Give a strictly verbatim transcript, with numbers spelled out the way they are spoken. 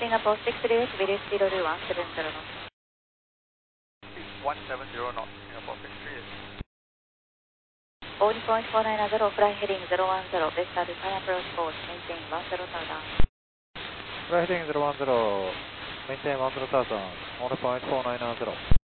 Singapore six three eight, Village zero two one seven zero knots. one seven zero knots, Singapore six three eight. Boeing point four nine zero, fly heading zero one zero, Vista to Thai approach course, maintain one zero thousand. Fly heading zero one zero, maintain one zero thousand, one point four nine zero.